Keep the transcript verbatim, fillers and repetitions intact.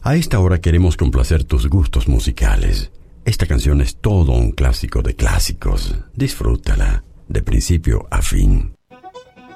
A esta hora queremos complacer tus gustos musicales. Esta canción es todo un clásico de clásicos. Disfrútala de principio a fin.